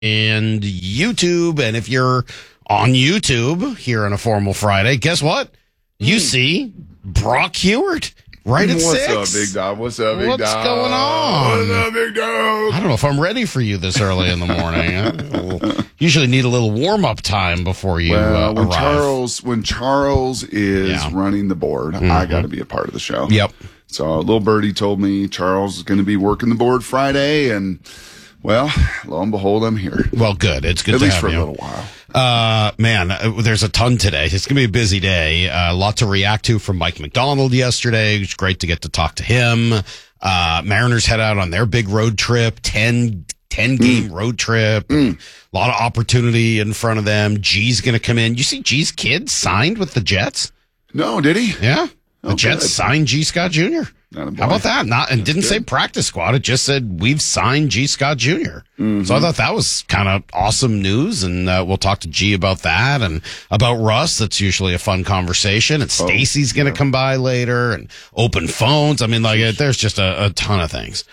and YouTube. And if you're on YouTube here on a formal Friday, guess what? You see Brock Hewart right at 6. What's up, big dog? What's up, big dog? What's going on? What's up, big dog? I don't know if I'm ready for you this early in the morning. Usually need a little warm-up time before you arrive. When Charles is running the board, I got to be a part of the show. Yep. So little birdie told me Charles is going to be working the board Friday, and well, lo and behold, I'm here. Well, good. It's good at to least have for you. a little while. There's a ton today. It's going to be a busy day. A lot to react to from Mike McDonald yesterday. It was great to get to talk to him. Mariners head out on their big road trip, 10 game road trip. A lot of opportunity in front of them. G's going to come in. You see G's kid signed with the Jets? No, did he? Yeah. The Jets signed G. Scott Jr. How about that? Didn't say practice squad. It just said we've signed G. Scott Jr. So I thought that was kind of awesome news, and we'll talk to G about that and about Russ. That's usually a fun conversation. And Stacy's going to come by later, and open phones. I mean, there's just a ton of things.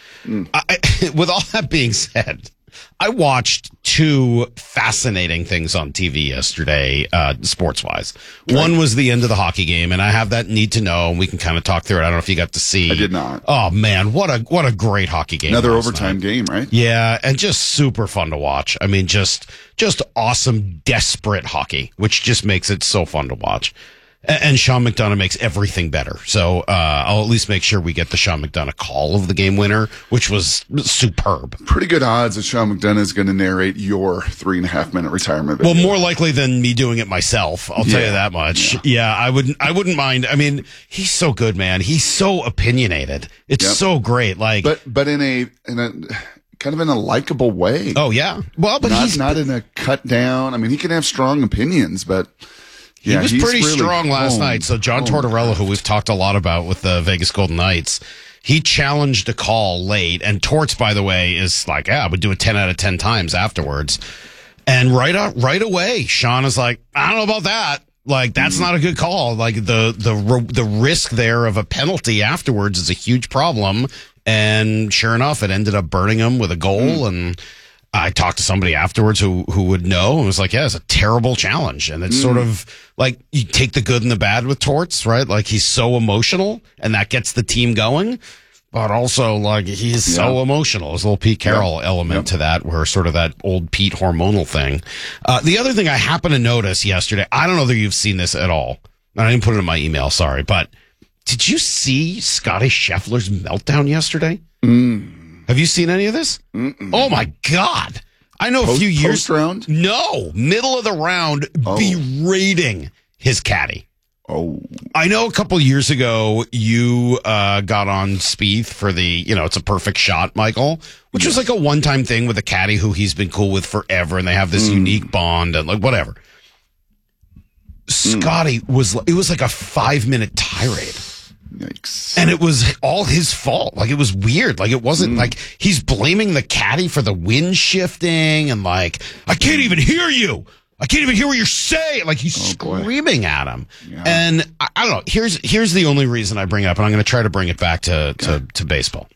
With all that being said, I watched 2 fascinating things on TV yesterday, sports-wise. One was the end of the hockey game, and I have that need to know, and we can kind of talk through it. I don't know if you got to see. I did not. Oh, man, what a great hockey game. Another overtime game, right? Yeah, and just super fun to watch. I mean, just awesome, desperate hockey, which just makes it so fun to watch. And Sean McDonough makes everything better. So I'll at least make sure we get the Sean McDonough call of the game winner, which was superb. Pretty good odds that Sean McDonough is going to narrate your 3.5-minute retirement video. Well, more likely than me doing it myself. I'll tell you that much. Yeah, I wouldn't mind. I mean, he's so good, man. He's so opinionated. It's so great. But in a kind of in a likable way. Oh yeah. Well, but he's not in a cut down. I mean, he can have strong opinions, but. Yeah, he was pretty really strong last night. So John Tortorella, who we've talked a lot about with the Vegas Golden Knights, he challenged a call late. And Torts, by the way, is like, I would do it 10 out of 10 times afterwards. And right away, Sean is like, I don't know about that. That's not a good call. The risk there of a penalty afterwards is a huge problem. And sure enough, it ended up burning him with a goal. And I talked to somebody afterwards who would know and was like, it's a terrible challenge. And it's sort of like you take the good and the bad with Torts, right? Like he's so emotional and that gets the team going. But also, he's so emotional. There's a little Pete Carroll element to that, where sort of that old Pete hormonal thing. The other thing I happened to notice yesterday, I don't know that you've seen this at all. I didn't put it in my email, sorry. But did you see Scotty Scheffler's meltdown yesterday? Have you seen any of this? Oh, my God. I know a few years. Post round? No. Middle of the round, berating his caddy. Oh. I know a couple years ago you got on Spieth for the, it's a perfect shot, Michael, which was like a one-time thing with a caddy who he's been cool with forever, and they have this unique bond and whatever. Scotty it was like a 5-minute tirade. Yikes. And it was all his fault. It was weird. It wasn't like he's blaming the caddy for the wind shifting and I can't even hear you. I can't even hear what you're saying. He's screaming at him. Yeah. And I don't know. Here's the only reason I bring it up, and I'm going to try to bring it back to baseball.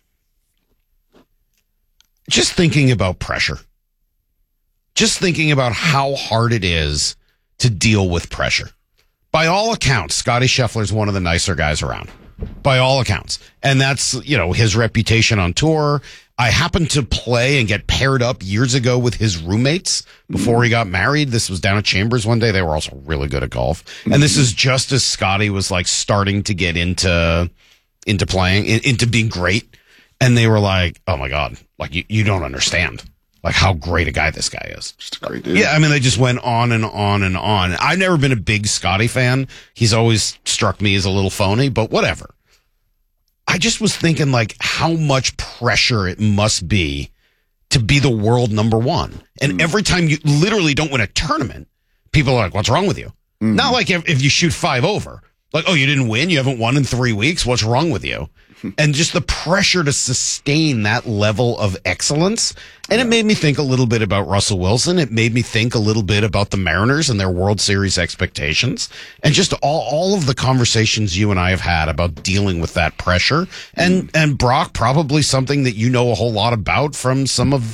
Just thinking about pressure. Just thinking about how hard it is to deal with pressure. By all accounts, Scotty Scheffler's one of the nicer guys around. By all accounts. And that's, his reputation on tour. I happened to play and get paired up years ago with his roommates before he got married. This was down at Chambers one day. They were also really good at golf. And this is just as Scotty was starting to get into playing, into being great. And they were like, oh my God, you don't understand. How great a guy this guy is. Just a great dude. Yeah, I mean, they just went on and on and on. I've never been a big Scotty fan. He's always struck me as a little phony, but whatever. I just was thinking, how much pressure it must be to be the world number one. And every time you literally don't win a tournament, people are like, what's wrong with you? Not like if you shoot 5 over. You didn't win? You haven't won in 3 weeks? What's wrong with you? And just the pressure to sustain that level of excellence. And it made me think a little bit about Russell Wilson. It made me think a little bit about the Mariners and their World Series expectations. And just all of the conversations you and I have had about dealing with that pressure. And Brock, probably something that you know a whole lot about from some of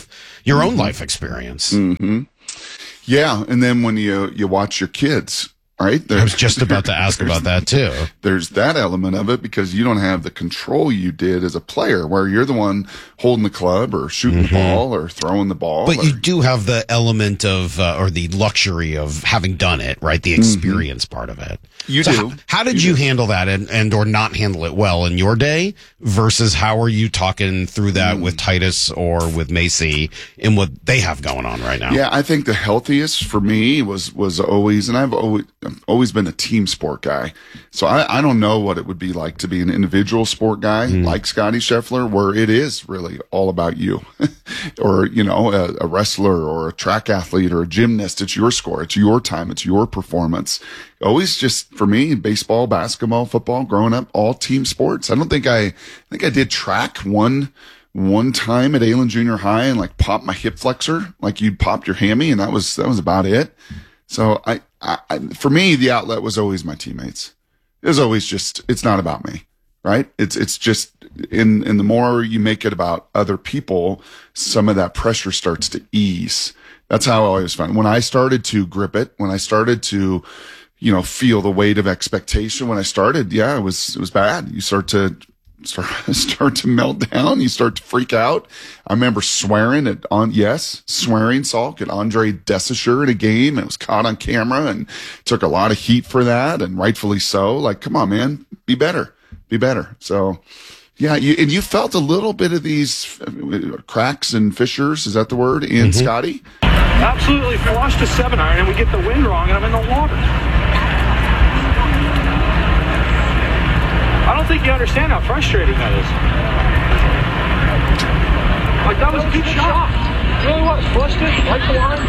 your own life experience. Mm-hmm. Yeah, and then when you watch your kids, right? I was just about to ask about that too. There's that element of it because you don't have the control you did as a player, where you're the one holding the club or shooting the ball or throwing the ball. But you do have the element of, or the luxury of having done it, right? The experience part of it. You do. How did you handle that and or not handle it well in your day versus how are you talking through that with Titus or with Macy in what they have going on right now? Yeah, I think the healthiest for me was always, and I've always been a team sport guy. So I don't know what it would be like to be an individual sport guy like Scotty Scheffler, where it is really all about you or, a wrestler or a track athlete or a gymnast. It's your score. It's your time. It's your performance. Always just for me, baseball, basketball, football, growing up, all team sports. I think I did track one time at Aylen Junior High and like popped my hip flexor, like you'd popped your hammy, and that was about it. So I for me, the outlet was always my teammates. It was always just, it's not about me, right? It's just in the more you make it about other people, some of that pressure starts to ease. That's how I always found. When I started to grip it, when I started to, feel the weight of expectation, when I started, it was bad. You start to melt down. You start to freak out. I remember swearing Salk at Andre Dessisher in a game. It was caught on camera and took a lot of heat for that, and rightfully so. Like, come on, man, be better. So, yeah, you felt a little bit of these cracks and fissures. Is that the word in Scotty? Absolutely flushed a 7-iron, and we get the wind wrong, and I'm in the water. I don't think you understand how frustrating that is. Like, that was a good shot. It really was. Flushed it, right the line.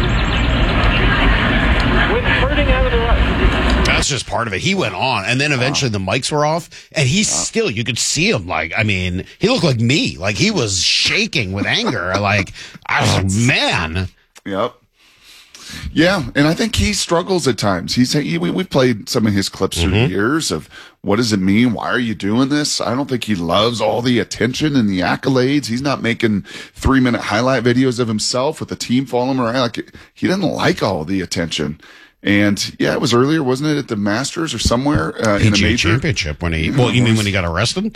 Went hurting out of the right. That's just part of it. He went on, and then eventually the mics were off, and he's still, you could see him, he looked like me. Like, he was shaking with anger. Like, I was like, man. Yep. Yeah, and I think he struggles at times. We've played some of his clips through the years of what does it mean? Why are you doing this? I don't think he loves all the attention and the accolades. He's not making 3-minute highlight videos of himself with the team following him around. Like, he doesn't like all the attention. And yeah, it was earlier, wasn't it, at the Masters or somewhere in a PGA major Championship when you mean when he got arrested?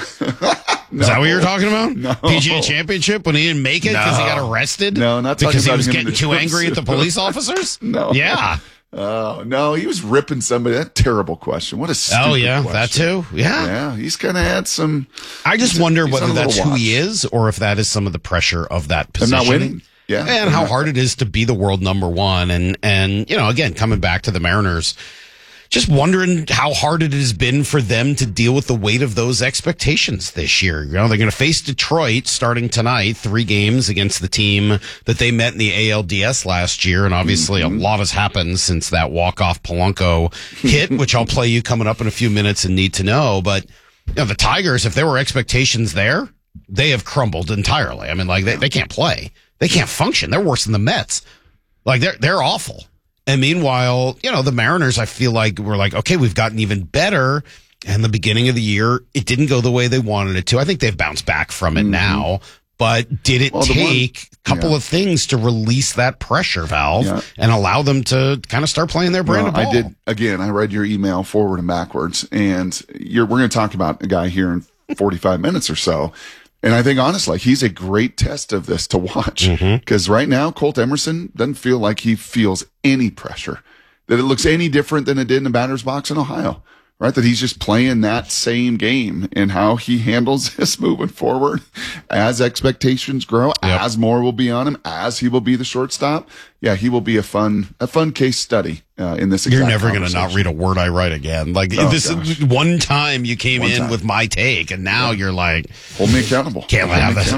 No. Is that what you're talking about? No. PGA Championship when he didn't make it because he got arrested? No, not because he about was him getting too angry at the police officers? No. Yeah. Oh, no, he was ripping somebody. That terrible question. What a stupid question. That too? Yeah. Yeah, he's kind of had some. I just wonder whether that's who he is or if that is some of the pressure of that position. They're not winning. Yeah. And how hard it is to be the world number one. And, again, coming back to the Mariners, just wondering how hard it has been for them to deal with the weight of those expectations this year. They're going to face Detroit starting tonight, 3 games against the team that they met in the ALDS last year. And obviously a lot has happened since that walk-off Polanco hit, which I'll play you coming up in a few minutes and need to know. But, the Tigers, if there were expectations there, they have crumbled entirely. I mean, they can't play. They can't function. They're worse than the Mets. They're awful. And meanwhile, the Mariners, I feel like we're like, okay, we've gotten even better. And the beginning of the year, it didn't go the way they wanted it to. I think they've bounced back from it now. But did it take a couple of things to release that pressure valve and allow them to kind of start playing their brand of ball? I did. Again, I read your email forward and backwards. And we're going to talk about a guy here in 45 minutes or so. And I think, honestly, he's a great test of this to watch. Because right now, Colt Emerson doesn't feel like he feels any pressure, that it looks any different than it did in the batter's box in Ohio, right? That he's just playing that same game, and how he handles this moving forward as expectations grow, as more will be on him, as he will be the shortstop. Yeah, he will be a fun case study in this. You're never going to not read a word I write again. This is one time you came in with my take, and now you're like, hold me accountable. Can't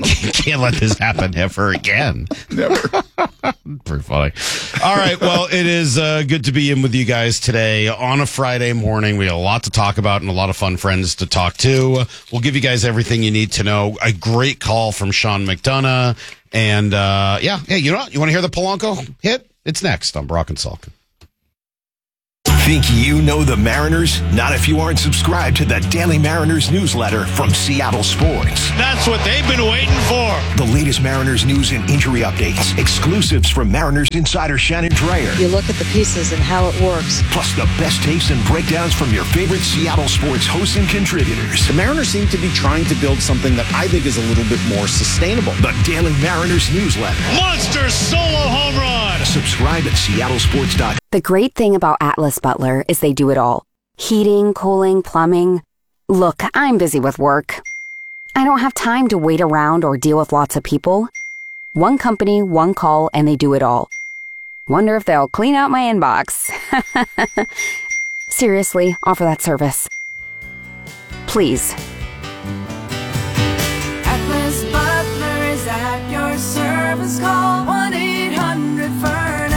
let this happen ever again. Never. Pretty funny. All right. Well, it is good to be in with you guys today on a Friday morning. We got a lot to talk about and a lot of fun friends to talk to. We'll give you guys everything you need to know. A great call from Sean McDonough. And, hey, you know what? You want to hear the Polanco hit? It's next on Brock and Salk. Think you know the Mariners? Not if you aren't subscribed to the Daily Mariners newsletter from Seattle Sports. That's what they've been waiting for. The latest Mariners news and injury updates. Exclusives from Mariners insider Shannon Dreyer. You look at the pieces and how it works. Plus the best takes and breakdowns from your favorite Seattle sports hosts and contributors. The Mariners seem to be trying to build something that I think is a little bit more sustainable. The Daily Mariners newsletter. Monster solo home run. Subscribe at seattlesports.com. The great thing about Atlas Butler is they do it all. Heating, cooling, plumbing. Look, I'm busy with work. I don't have time to wait around or deal with lots of people. One company, one call, and they do it all. Wonder if they'll clean out my inbox. Seriously, offer that service. Please. Atlas Butler is at your service. Call 1-800-FURNACE.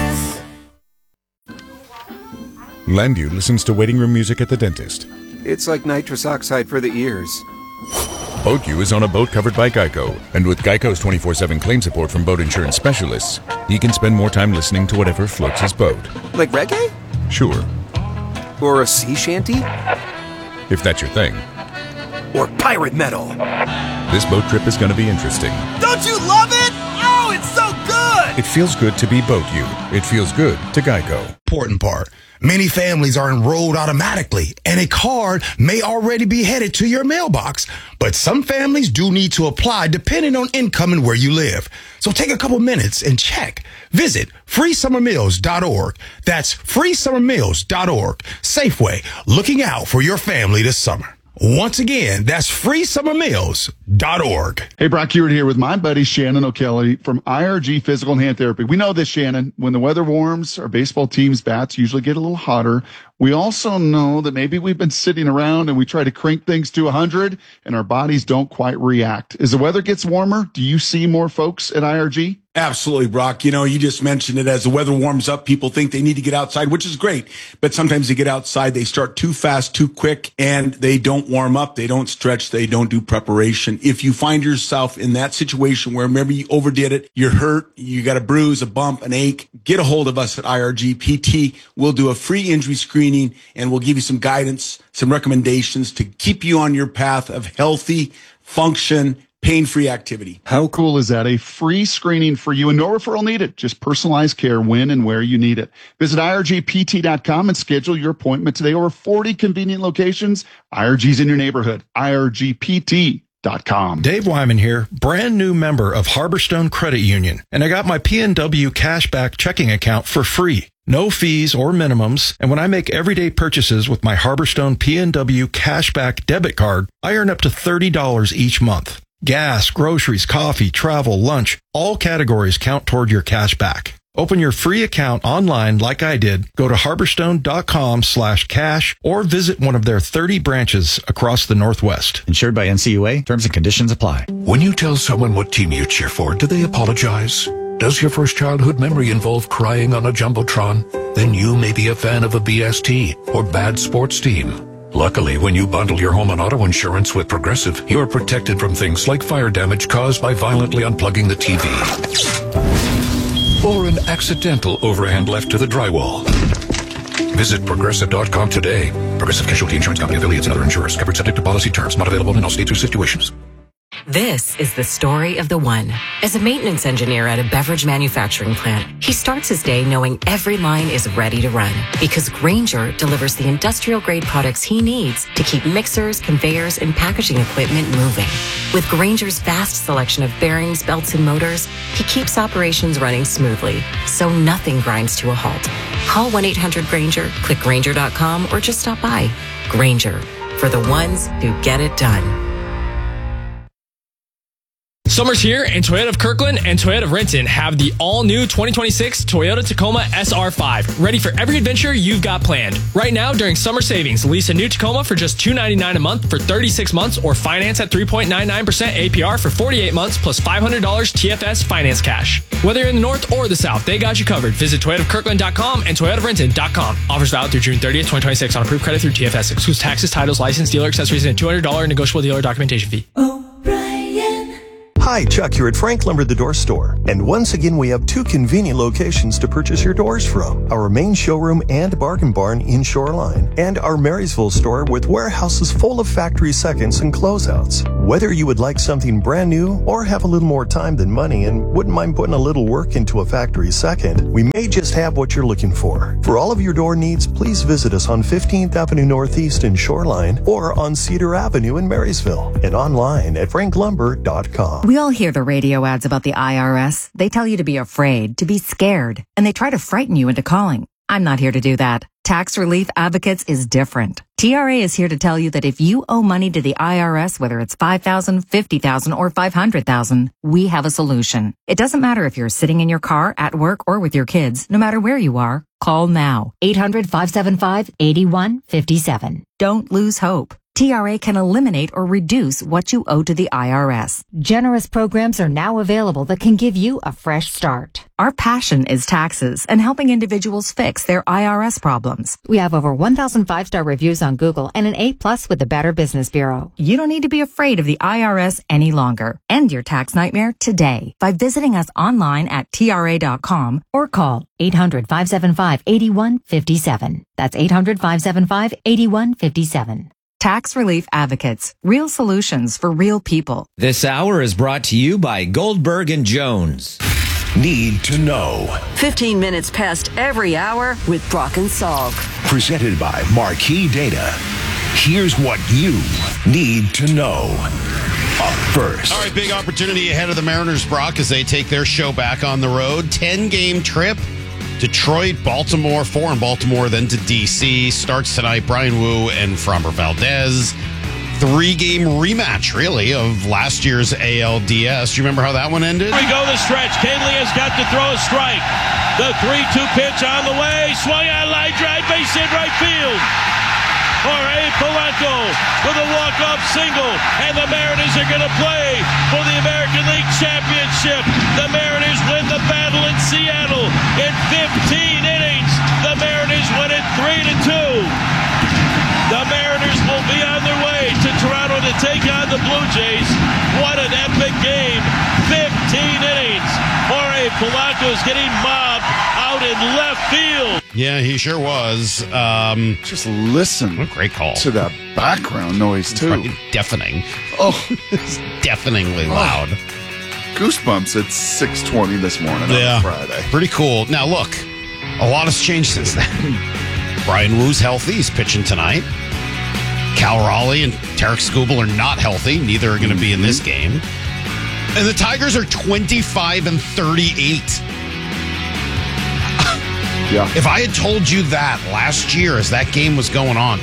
Landu listens to waiting room music at the dentist. It's like nitrous oxide for the ears. BoatU is on a boat covered by Geico, and with Geico's 24/7 claim support from boat insurance specialists, he can spend more time listening to whatever floats his boat. Like reggae? Sure. Or a sea shanty? If that's your thing. Or pirate metal? This boat trip is going to be interesting. Don't you love it? Oh, it's so good! It feels good to be BoatU. It feels good to Geico. Important part. Many families are enrolled automatically, and a card may already be headed to your mailbox. But some families do need to apply depending on income and where you live. So take a couple minutes and check. Visit freesummermeals.org. That's freesummermeals.org. Safeway, looking out for your family this summer. Once again, that's freesummermeals.org. Hey, Brock Hewitt here with my buddy Shannon O'Kelly from IRG Physical and Hand Therapy. We know this, Shannon. When the weather warms, our baseball team's bats usually get a little hotter. We also know that maybe we've been sitting around and we try to crank things to 100 and our bodies don't quite react. As the weather gets warmer, do you see more folks at IRG? Absolutely, Brock. You know, you just mentioned it. As the weather warms up, people think they need to get outside, which is great. But sometimes they get outside, they start too fast, too quick, and they don't warm up. They don't stretch. They don't do preparation. If you find yourself in that situation where maybe you overdid it, you're hurt, you got a bruise, a bump, an ache, get a hold of us at IRG PT. We'll do a free injury screening and we'll give you some guidance, some recommendations to keep you on your path of healthy, function, pain-free activity. How cool is that? A free screening for you and no referral needed. Just personalized care when and where you need it. Visit IRGPT.com and schedule your appointment today. Over 40 convenient locations. IRG's in your neighborhood. IRGPT.com. Dave Wyman here, brand new member of Harborstone Credit Union, and I got my PNW cashback checking account for free. No fees or minimums, and when I make everyday purchases with my Harborstone PNW cashback debit card, I earn up to $30 each month. Gas, groceries, coffee, travel, lunch, all categories count toward your cash back. Open your free account online like I did. Go to harborstone.com/cash or visit one of their 30 branches across the Northwest. Insured by NCUA. Terms and conditions apply. When you tell someone what team you cheer for, do they apologize? Does your first childhood memory involve crying on a Jumbotron? Then you may be a fan of a BST or bad sports team. Luckily, when you bundle your home and auto insurance with Progressive, you're protected from things like fire damage caused by violently unplugging the TV. Or an accidental overhand left to the drywall. Visit Progressive.com today. Progressive Casualty Insurance Company, affiliates, and other insurers. Covered subject to policy terms. Not available in all states or situations. This is the story of the one. As a maintenance engineer at a beverage manufacturing plant, he starts his day knowing every line is ready to run because Grainger delivers the industrial-grade products he needs to keep mixers, conveyors, and packaging equipment moving. With Grainger's vast selection of bearings, belts, and motors, he keeps operations running smoothly, so nothing grinds to a halt. Call 1-800-GRAINGER, click Grainger.com, or just stop by. Grainger, for the ones who get it done. Summer's here, and Toyota of Kirkland and Toyota of Renton have the all-new 2026 Toyota Tacoma SR5, ready for every adventure you've got planned. Right now, during summer savings, lease a new Tacoma for just $299 a month for 36 months or finance at 3.99% APR for 48 months plus $500 TFS finance cash. Whether you're in the north or the south, they got you covered. Visit ToyotaofKirkland.com and ToyotaofRenton.com. Offers valid through June 30th, 2026 on approved credit through TFS. Excludes taxes, titles, license, dealer accessories, and $200 negotiable dealer documentation fee. Hi, Chuck here at Frank Lumber the Door Store. And once again, we have 2 convenient locations to purchase your doors from. Our main showroom and bargain barn in Shoreline, and our Marysville store with warehouses full of factory seconds and closeouts. Whether you would like something brand new or have a little more time than money and wouldn't mind putting a little work into a factory second, we may just have what you're looking for. For all of your door needs, please visit us on 15th Avenue Northeast in Shoreline or on Cedar Avenue in Marysville and online at franklumber.com. We all hear the radio ads about the IRS. They tell you to be afraid, to be scared, and they try to frighten you into calling. I'm not here to do that. Tax Relief Advocates is different. TRA is here to tell you that if you owe money to the IRS, whether it's $5,000, $50,000, or $500,000, we have a solution. It doesn't matter if you're sitting in your car, at work, or with your kids. No matter where you are, call now. 800-575-8157. Don't lose hope. TRA can eliminate or reduce what you owe to the IRS. Generous programs are now available that can give you a fresh start. Our passion is taxes and helping individuals fix their IRS problems. We have over 1,000 5-star reviews on Google and an A+ with the Better Business Bureau. You don't need to be afraid of the IRS any longer. End your tax nightmare today by visiting us online at TRA.com or call 800-575-8157. That's 800-575-8157. Tax Relief Advocates. Real solutions for real people. This hour is brought to you by Goldberg and Jones. Need to know. 15 minutes past every hour with Brock and Salk. Presented by Marquee Data. Here's what you need to know. Up first. All right, big opportunity ahead of the Mariners, Brock, as they take their show back on the road. 10-game trip. Detroit, Baltimore, 4 in Baltimore, then to D.C. Starts tonight, Brian Wu and Framber Valdez. 3-game rematch, really, of last year's ALDS. Do you remember how that one ended? Here we go, the stretch. Kenley has got to throw a strike. The 3-2 pitch on the way. Swung out, line drive, base hit right field. Jorge Polanco with a walk-off single, and the Mariners are going to play for the American League Championship. The Mariners win the battle in Seattle in 15 innings. The Mariners win it 3-2. The Mariners will be on their way to Toronto to take on the Blue Jays. What an epic game. 15 innings. Jorge Polanco is getting mobbed out in left field. Yeah, he sure was. Just listen. What a great call. To that background noise, too. It's deafening. Oh. It's deafeningly loud. Goosebumps at 6:20 this morning on Friday. Pretty cool. Now, look, a lot has changed since then. Brian Wu's healthy. He's pitching tonight. Cal Raleigh and Tarek Skubal are not healthy. Neither are going to be in this game. And the Tigers are 25-38. Yeah. If I had told you that last year as that game was going on,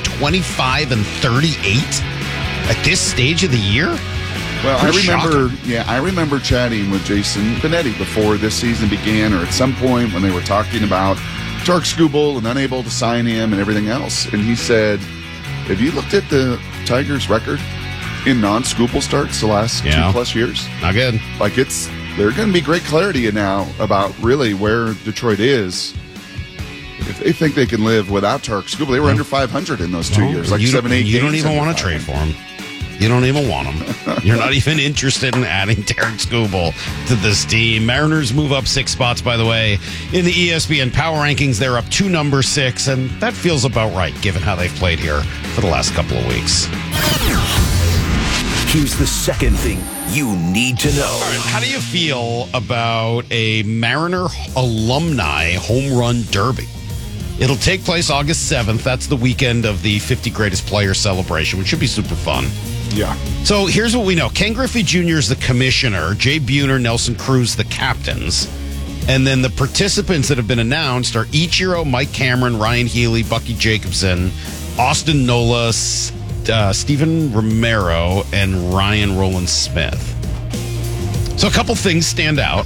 25-38 at this stage of the year? Well, I remember chatting with Jason Benetti before this season began, or at some point when they were talking about Tarek Skubal and unable to sign him and everything else. And he said, have you looked at the Tigers' record in non-Skubal starts the last 2+ years? Not good. Like there's going to be great clarity now about really where Detroit is. If they think they can live without Tarek Skubal, they were under 500 in those 2 years, like 7-8 games. You don't even want to trade for him. You don't even want him. You're not even interested in adding Tarek Skubal to this team. Mariners move up 6 spots, by the way. In the ESPN Power Rankings, they're up 2 number 6, and that feels about right, given how they've played here for the last couple of weeks. Here's the second thing you need to know. All right, how do you feel about a Mariner alumni home run derby? It'll take place August 7th. That's the weekend of the 50 Greatest Players celebration, which should be super fun. Yeah. So here's what we know. Ken Griffey Jr. is the commissioner. Jay Buhner, Nelson Cruz, the captains. And then the participants that have been announced are Ichiro, Mike Cameron, Ryan Healy, Bucky Jacobson, Austin Nola, Stephen Romero, and Ryan Rowland-Smith. So a couple things stand out.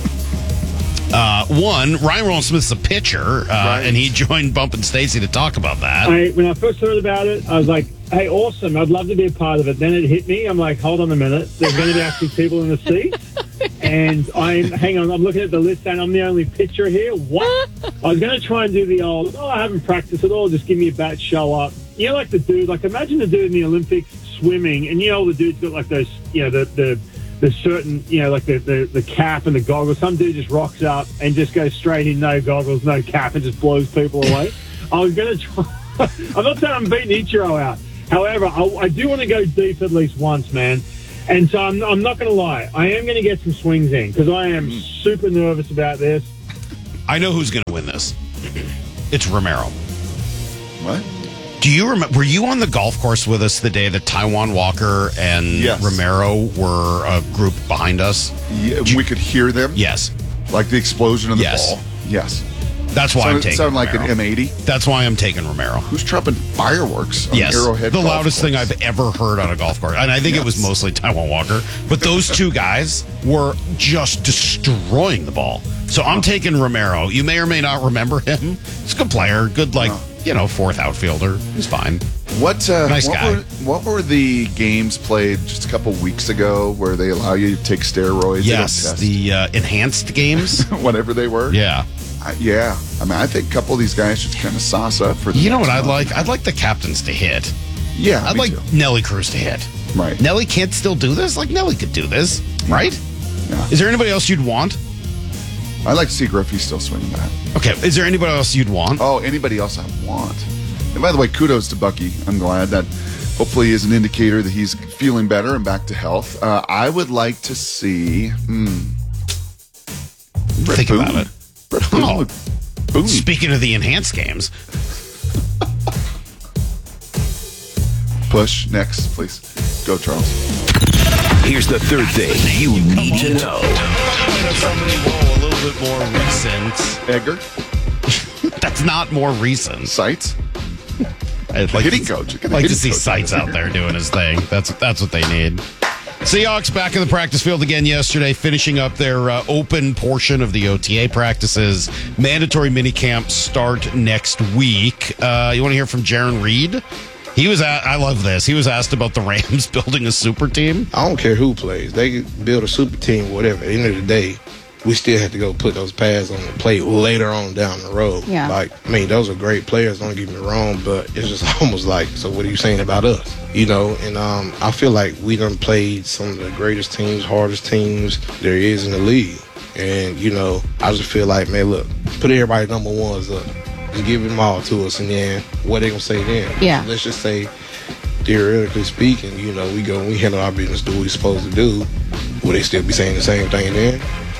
One, Ryan Rowland-Smith's a pitcher, and he joined Bump and Stacy to talk about that. When I first heard about it, I was like, hey, awesome. I'd love to be a part of it. Then it hit me. I'm like, hold on a minute. There's going to be actually people in the seats. And I'm looking at the list and I'm the only pitcher here. What? I was going to try and do the old, I haven't practiced at all. Just give me a bat, show up. You know, like the dude, like imagine the dude in the Olympics swimming. And you know, the dude's got like those, the there's certain, like the cap and the goggles. Some dude just rocks up and just goes straight in, no goggles, no cap, and just blows people away. I was going to try. I'm not saying I'm beating Ichiro out. However, I do want to go deep at least once, man. And so I'm not going to lie. I am going to get some swings in because I am super nervous about this. I know who's going to win this. It's Romero. What? Do you remember? Were you on the golf course with us the day that Taijuan Walker and Romero were a group behind us? Yeah, we could hear them. Yes, like the explosion of the ball. Yes, that's why I'm taking. Sound Romero. like an M80. That's why I'm taking Romero. Who's dropping fireworks on Arrowhead? The loudest thing I've ever heard on a golf course, and I think it was mostly Taijuan Walker. But those two guys were just destroying the ball. So I'm taking Romero. You may or may not remember him. He's a good player, good fourth outfielder. He's fine. Nice guy. What were the games played just a couple weeks ago where they allow you to take steroids? Yes, the enhanced games, whatever they were. Yeah. I mean, I think a couple of these guys should kind of sauce up for. You know what I'd like? I'd like the captains to hit. Yeah, I'd like Nelly Cruz to hit. Right. Nelly can't still do this. Like Nelly could do this, right? Yeah. Is there anybody else you'd want? I'd like to see Griffey still swinging that. Okay. Is there anybody else you'd want? Oh, anybody else I want? And by the way, kudos to Bucky. I'm glad that hopefully is an indicator that he's feeling better and back to health. I would like to see. Think about it. Boone. Speaking of the enhanced games. Push. Next, please. Go, Charles. Here's the third thing you need to know. A little bit more recent. Edgar? That's not more recent. Sights? I'd like hitting coach. I'd like to see Sights out there doing his thing. That's what they need. Seahawks back in the practice field again yesterday, finishing up their open portion of the OTA practices. Mandatory minicamp start next week. You want to hear from Jaron Reed? I love this. He was asked about the Rams building a super team. I don't care who plays. They can build a super team, whatever. At the end of the day, we still have to go put those pads on the plate later on down the road. Yeah. Those are great players, don't get me wrong, but it's just almost like, so what are you saying about us? And I feel like we done played some of the greatest teams, hardest teams there is in the league. And, I just feel like, man, look, put everybody number ones up. Just give them all to us, and then what they going to say then? Yeah. So let's just say, theoretically speaking, we go and we handle our business, do what we're supposed to do. Will they still be saying the same thing then?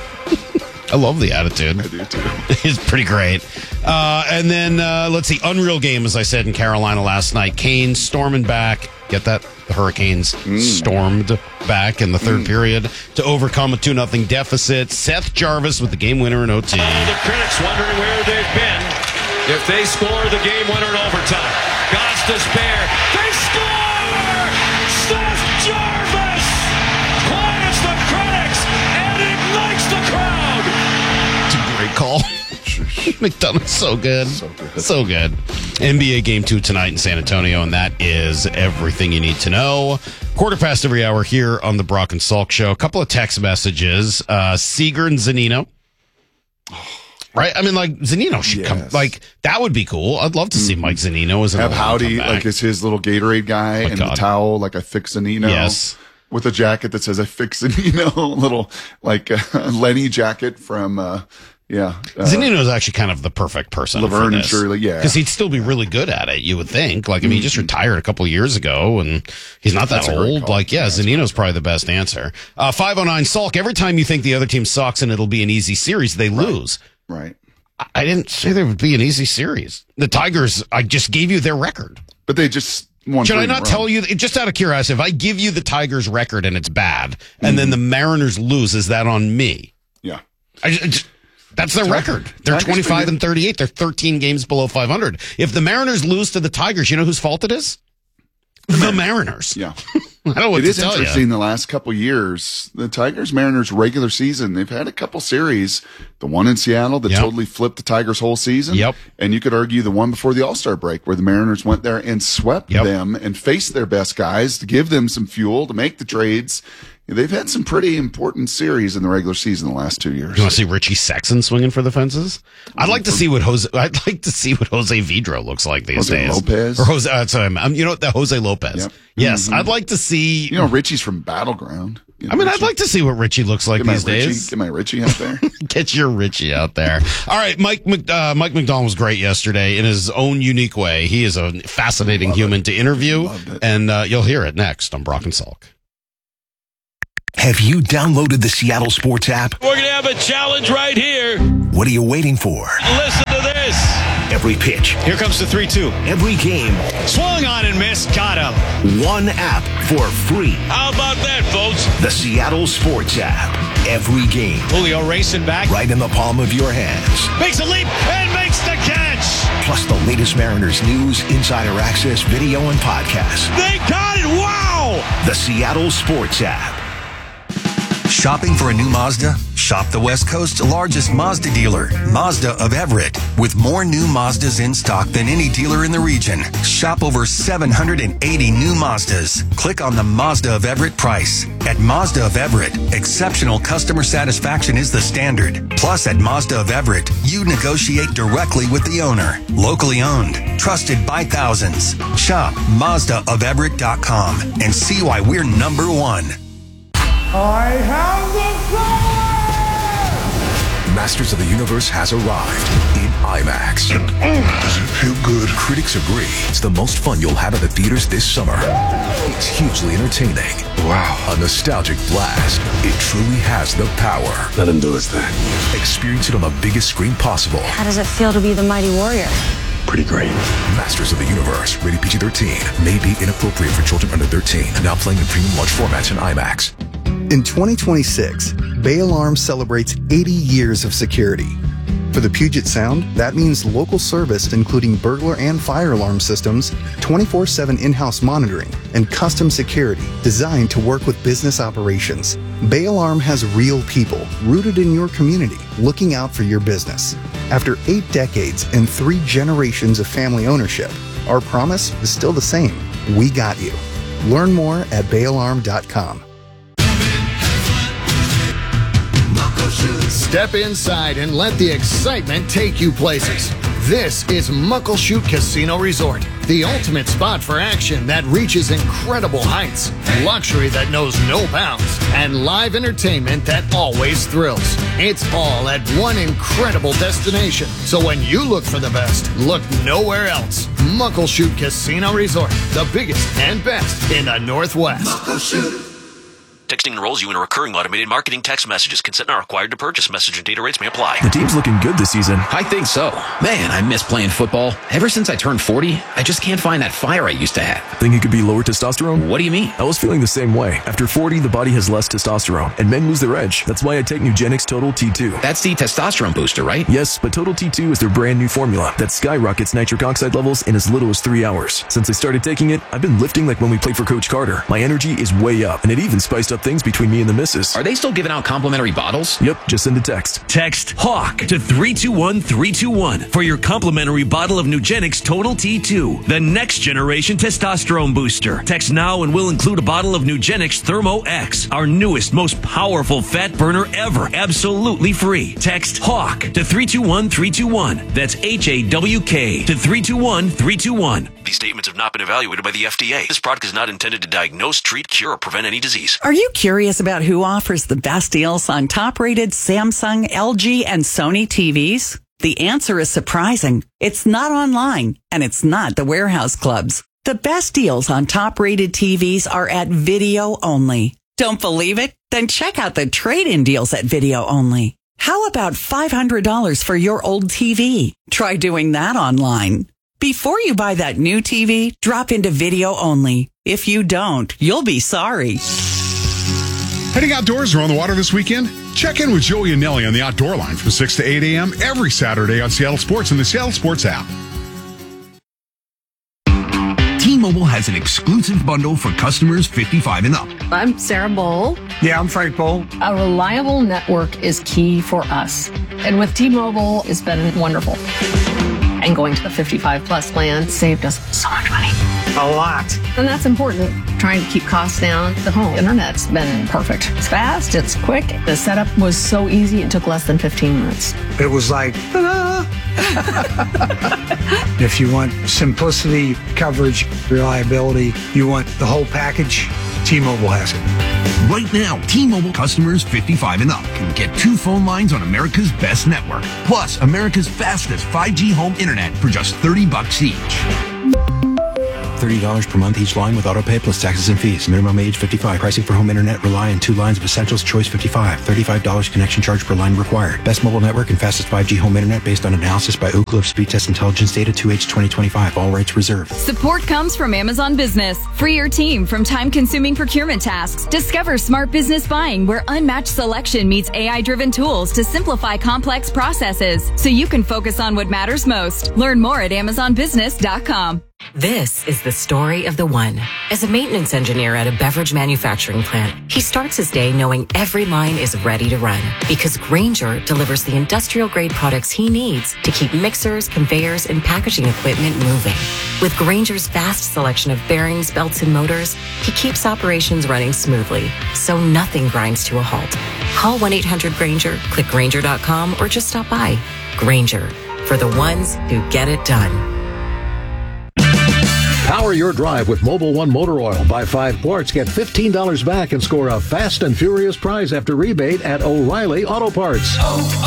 I love the attitude. I do too. It's pretty great. And then let's see, unreal game, as I said, in Carolina last night. Canes storming back. Get that? The Hurricanes stormed back in the third period to overcome a 2-0 deficit. Seth Jarvis with the game winner in OT. The critics wondering where they've been if they score the game winner in overtime. God's despair. They score! Seth Jarvis quiets the critics and ignites the crowd. It's a great call. McDonough's so good. So good. NBA Game 2 tonight in San Antonio, and that is everything you need to know. 1:15 every hour here on the Brock and Salk Show. A couple of text messages. Seager and Zunino. Right? I mean, Zunino should come. That would be cool. I'd love to see Mike Zunino as an have Howdy, as his little Gatorade guy, and the towel, like I fix Zunino. Yes. With a jacket that says I fix Zunino. Little, Lenny jacket from... Zunino is actually kind of the perfect person. Laverne for and this. Shirley, because he'd still be really good at it. You would think. He just retired a couple of years ago, and he's not that old. Zunino's probably the best answer. 509 Salk. Every time you think the other team sucks and it'll be an easy series, they lose. Right. I didn't say there would be an easy series. The Tigers. I just gave you their record, but they just. Should I not tell you, just out of curiosity, if I give you the Tigers record and it's bad, and then the Mariners lose, is that on me? Yeah. That's their record. They're 25 and 38. They're 13 games below 500. If the Mariners lose to the Tigers, you know whose fault it is? The Mariners. Yeah. I don't know what it to is tell interesting you. the last couple years, the Tigers-Mariners regular season, they've had a couple series. The one in Seattle that totally flipped the Tigers' whole season. Yep. And you could argue the one before the All-Star break where the Mariners went there and swept them and faced their best guys to give them some fuel to make the trades. they've had some pretty important series in the regular season the last 2 years. You want to see Richie Sexson swinging for the fences? I'd like to see what Jose Vidro looks like these days. Lopez or Jose. The Jose Lopez. Yep. Yes, I'd like to see. Richie's from Battleground. I'd like to see what Richie looks like these days. Get my Richie out there. Get your Richie out there. All right, Mike McDonald was great yesterday in his own unique way. He is a fascinating human to interview, and you'll hear it next on Brock and Salk. Have you downloaded the Seattle Sports app? We're going to have a challenge right here. What are you waiting for? Listen to this. Every pitch. Here comes the 3-2. Every game. Swung on and missed. Got him. One app for free. How about that, folks? The Seattle Sports app. Every game. Julio racing back. Right in the palm of your hands. Makes a leap and makes the catch. Plus the latest Mariners news, insider access, video, and podcasts. They got it. Wow. The Seattle Sports app. Shopping for a new Mazda? Shop the West Coast's largest Mazda dealer, Mazda of Everett. With more new Mazdas in stock than any dealer in the region. Shop over 780 new Mazdas. Click on the Mazda of Everett price. At Mazda of Everett, exceptional customer satisfaction is the standard. Plus, at Mazda of Everett, you negotiate directly with the owner. Locally owned, trusted by thousands. Shop MazdaofEverett.com and see why we're number one. I have the power! Masters of the Universe has arrived in IMAX. Does it feel good? Critics agree it's the most fun you'll have at the theaters this summer. It's hugely entertaining. Wow. A nostalgic blast. It truly has the power. Let him do his thing. Experience it on the biggest screen possible. How does it feel to be the mighty warrior? Pretty great. Masters of the Universe, rated PG-13, may be inappropriate for children under 13. Now playing in premium large formats in IMAX. In 2026, Bay Alarm celebrates 80 years of security. For the Puget Sound, that means local service including burglar and fire alarm systems, 24/7 in-house monitoring, and custom security designed to work with business operations. Bay Alarm has real people rooted in your community looking out for your business. After 8 decades and 3 generations of family ownership, our promise is still the same. We got you. Learn more at bayalarm.com. Step inside and let the excitement take you places. This is Muckleshoot Casino Resort, the ultimate spot for action that reaches incredible heights, luxury that knows no bounds, and live entertainment that always thrills. It's all at one incredible destination. So when you look for the best, look nowhere else. Muckleshoot Casino Resort, the biggest and best in the Northwest. Muckleshoot. Texting enrolls you in a recurring automated marketing text messages. Consent not required to purchase. Message and data rates may apply. The team's looking good this season. I think so. Man, I miss playing football. Ever since I turned 40, I just can't find that fire I used to have. Think it could be lower testosterone? What do you mean? I was feeling the same way. After 40, the body has less testosterone, and men lose their edge. That's why I take Nugenix Total T2. That's the testosterone booster, right? Yes, but Total T2 is their brand new formula that skyrockets nitric oxide levels in as little as 3 hours. Since I started taking it, I've been lifting like when we played for Coach Carter. My energy is way up, and it even spiced up things between me and the missus. Are they still giving out complimentary bottles? Yep, just send a text. Text HAWK to 321-321 for your complimentary bottle of Nugenix Total T2, the next generation testosterone booster. Text now and we'll include a bottle of Nugenix Thermo X, our newest, most powerful fat burner ever, absolutely free. Text HAWK to 321-321. That's HAWK to 321-321. These statements have not been evaluated by the FDA. This product is not intended to diagnose, treat, cure, or prevent any disease. Are you curious about who offers the best deals on top-rated Samsung, LG, and Sony TVs? The answer is surprising. It's not online, and it's not the warehouse clubs. The best deals on top-rated TVs are at Video Only. Don't believe it? Then check out the trade-in deals at Video Only. How about $500 for your old TV? Try doing that online. Before you buy that new TV, drop into Video Only. If you don't, you'll be sorry. Heading outdoors or on the water this weekend? Check in with Joey and Nelly on the Outdoor Line from 6 to 8 a.m. every Saturday on Seattle Sports and the Seattle Sports app. T-Mobile has an exclusive bundle for customers 55 and up. I'm Sarah Bowl. Yeah, I'm Frank Bowl. A reliable network is key for us. And with T-Mobile, it's been wonderful. And going to the 55 plus plan saved us so much money. A lot. And that's important. Trying to keep costs down. The home internet's been perfect. It's fast, it's quick. The setup was so easy, it took less than 15 minutes. It was like, ta-da! If you want simplicity, coverage, reliability, you want the whole package, T-Mobile has it. Right now, T-Mobile customers 55 and up can get 2 phone lines on America's best network, plus America's fastest 5G home internet for just $30 each. $30 per month each line with autopay plus taxes and fees. Minimum age 55. Pricing for home internet rely on 2 lines of Essentials Choice 55. $35 connection charge per line required. Best mobile network and fastest 5G home internet based on analysis by Ookla of Speed Test Intelligence data 2H 2025. All rights reserved. Support comes from Amazon Business. Free your team from time-consuming procurement tasks. Discover smart business buying where unmatched selection meets AI-driven tools to simplify complex processes so you can focus on what matters most. Learn more at AmazonBusiness.com. This is the story of the one. As a maintenance engineer at a beverage manufacturing plant, he starts his day knowing every line is ready to run because Grainger delivers the industrial-grade products he needs to keep mixers, conveyors, and packaging equipment moving. With Grainger's vast selection of bearings, belts, and motors, he keeps operations running smoothly, so nothing grinds to a halt. Call 1-800-GRAINGER, click Grainger.com, or just stop by. Grainger, for the ones who get it done. Power your drive with Mobil 1 Motor Oil. Buy 5 quarts, get $15 back, and score a fast and furious prize after rebate at O'Reilly Auto Parts.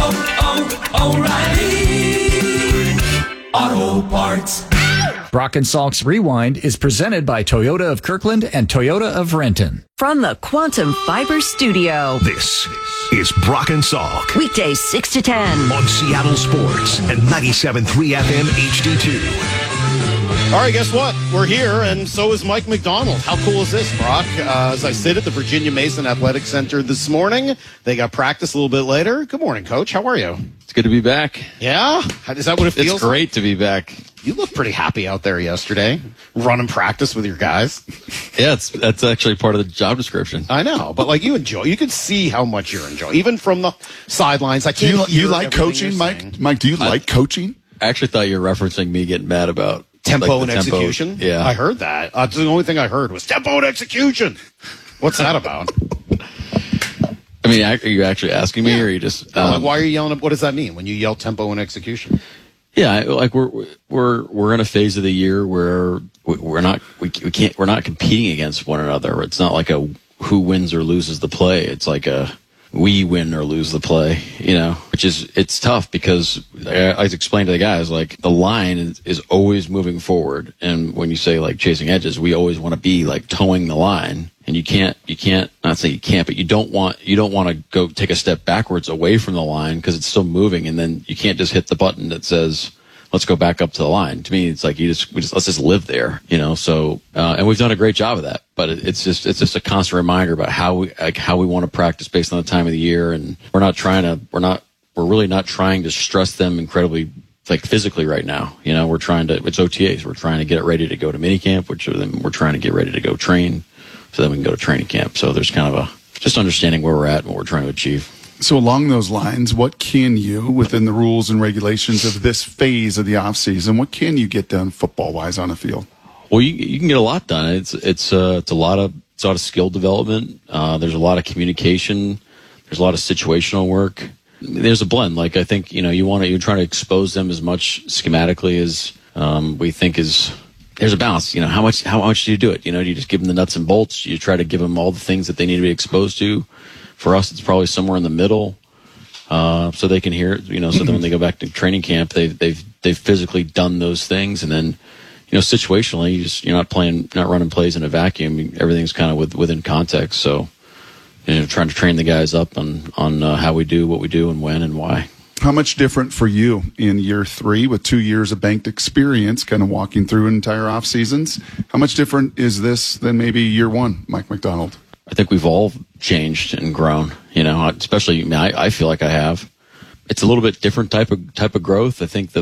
O'Reilly Auto Parts. Brock and Salk's Rewind is presented by Toyota of Kirkland and Toyota of Renton. From the Quantum Fiber Studio. This is Brock and Salk. Weekdays 6 to 10. On Seattle Sports and 97.3 FM HD2. All right, guess what? We're here, and so is Mike McDonald. How cool is this, Brock? As I sit at the Virginia Mason Athletic Center this morning, they got practice a little bit later. Good morning, Coach. How are you? It's good to be back. Yeah? Is that what it feels like? It's great to be back. You look pretty happy out there yesterday, running practice with your guys. Yeah, that's actually part of the job description. I know, but like you enjoy. You can see how much you're enjoying, even from the sidelines. I can't. You like coaching, Mike? Mike, do you like coaching? I actually thought you were referencing me getting mad about tempo and execution. Yeah, I heard that. The only thing I heard was tempo and execution. What's that about? I mean, are you actually asking me, or are you just? Why are you yelling? What does that mean when you yell tempo and execution? Yeah, like we're in a phase of the year where we're not competing against one another. It's not like a who wins or loses the play. It's like a we win or lose the play, which it's tough because I explained to the guys, like the line is always moving forward. And when you say like chasing edges, we always want to be like towing the line, and you can't, not say you can't, but you don't want to go take a step backwards away from the line because it's still moving. And then you can't just hit the button that says, let's go back up to the line. To me, it's like let's just live there, so, and we've done a great job of that, but it's just a constant reminder about how we want to practice based on the time of the year. And we're really not trying to stress them incredibly, like physically right now. It's OTAs. We're trying to get it ready to go to minicamp, which then we're trying to get ready to go train so then we can go to training camp. So there's kind of just understanding where we're at and what we're trying to achieve. So along those lines, what can you, within the rules and regulations of this phase of the offseason, what can you get done football-wise on the field? Well, you can get a lot done. It's a lot of skill development. There's a lot of communication. There's a lot of situational work. There's a blend. Like I think you're trying to expose them as much schematically as we think is. There's a balance. How much do you do it? Do you just give them the nuts and bolts? You try to give them all the things that they need to be exposed to. For us, it's probably somewhere in the middle, so they can hear it. So then when they go back to training camp, they've physically done those things, and then situationally, you're not running plays in a vacuum. Everything's kind of within context. So trying to train the guys up on how we do what we do and when and why. How much different for you in year 3 with 2 years of banked experience, kind of walking through entire off seasons? How much different is this than maybe year 1, Mike McDonald? I think we've all changed and grown, especially I feel like I have. It's a little bit different type of growth. I think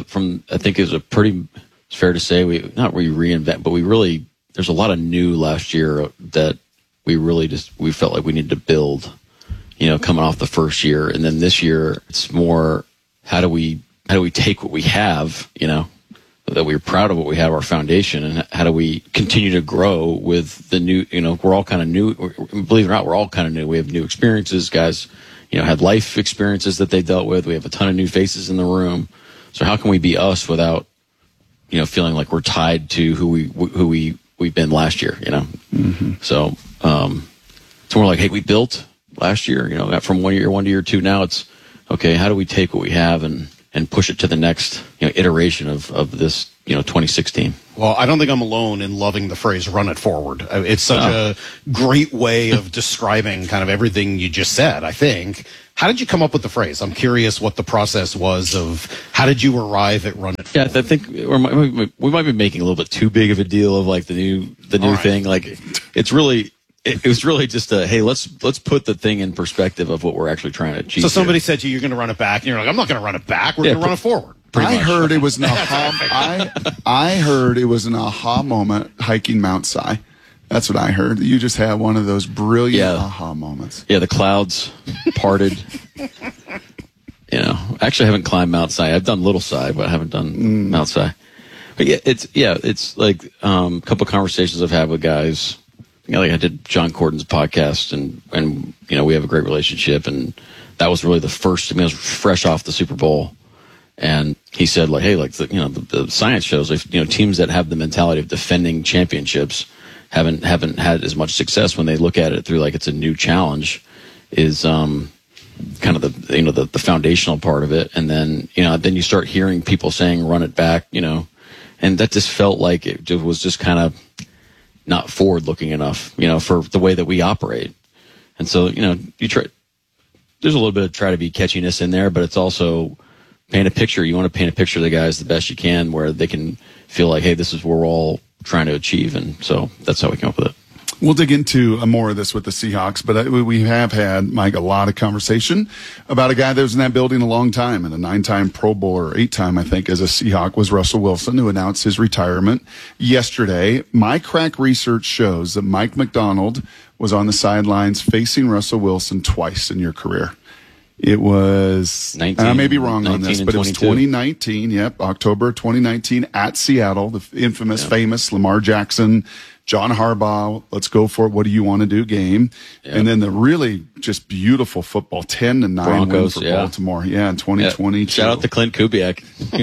it's fair to say we reinvent, but there's a lot of new last year that we felt like we needed to build, coming off the first year. And then this year it's more, how do we take what we have, that we're proud of what we have, our foundation, and how do we continue to grow with the new, we're all kind of new. Believe it or not, we're all kind of new. We have new experiences. Guys, had life experiences that they dealt with. We have a ton of new faces in the room. So how can we be us without, feeling like we're tied to who we've been last year, Mm-hmm. So, it's more like, hey, we built last year, from 1 year 1 to year 2. Now it's, okay, how do we take what we have and push it to the next iteration of this 2016. Well, I don't think I'm alone in loving the phrase "run it forward." It's such a great way of describing kind of everything you just said. I think. How did you come up with the phrase? I'm curious what the process was of how did you arrive at "run it forward"? Yeah, I think we might be making a little bit too big of a deal of like the new thing. Like it's really. It was really just hey, let's put the thing in perspective of what we're actually trying to achieve. So somebody said to you, you're going to run it back, and you're like, I'm not going to run it back. We're going to run it forward. I heard it was an aha. I heard it was an aha moment hiking Mount Si. That's what I heard. You just had one of those brilliant aha moments. Yeah, the clouds parted. Actually, I haven't climbed Mount Si. I've done Little Si, but I haven't done Mount Si. But it's like a couple of conversations I've had with guys. Like I did John Corden's podcast, and we have a great relationship, and that was really the first. I was fresh off the Super Bowl, and he said like, hey, like the science shows if teams that have the mentality of defending championships haven't had as much success when they look at it through like it's a new challenge, is kind of the foundational part of it, and then then you start hearing people saying run it back, and that just felt like it was just kind of not forward-looking enough, for the way that we operate. And so, you try. There's a little bit of try to be catchiness in there, but it's also paint a picture. You want to paint a picture of the guys the best you can, where they can feel like, hey, this is what we're all trying to achieve. And so that's how we came up with it. We'll dig into more of this with the Seahawks, but we have had, Mike, a lot of conversation about a guy that was in that building a long time, and a 9-time Pro Bowler, 8-time, I think, as a Seahawk, was Russell Wilson, who announced his retirement yesterday. My crack research shows that Mike McDonald was on the sidelines facing Russell Wilson twice in your career. It was, and I may be wrong on this, but it was 2019, October 2019 at Seattle, the infamous, famous Lamar Jackson, John Harbaugh, let's go for it. What do you want to do game? Yep. And then the really just beautiful football 10-9 win for Baltimore. Yeah, in 2022. Yeah. Shout out to Clint Kubiak.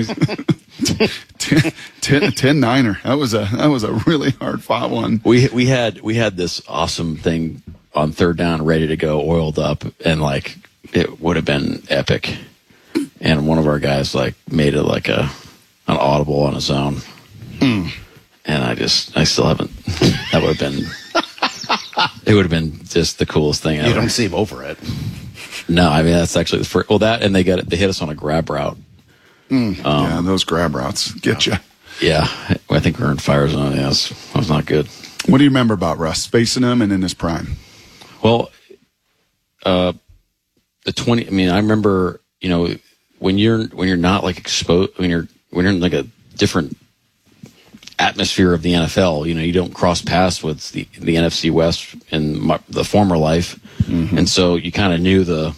10-9er. That was a really hard fought one. We had this awesome thing on third down ready to go, oiled up, and like it would have been epic. And one of our guys like made it like an audible on his own. And I still haven't. That would have been. It would have been just the coolest thing ever. You don't seem over it. No, I mean that's actually the first. Well, that and they hit us on a grab route. Those grab routes get you. Yeah, I think we were in fire zone. Yeah, that was not good. What do you remember about Russ facing him and in his prime? Well, the 20. I mean, I remember when you're not like exposed when you're in like a different atmosphere of the NFL, you don't cross paths with the NFC West in the former life, and so you kind of knew the.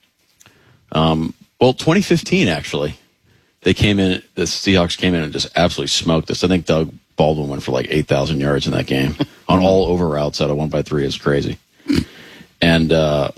2015 actually, the Seahawks came in and just absolutely smoked us. I think Doug Baldwin went for like 8,000 yards in that game on all over routes out of 1x3. It's crazy, and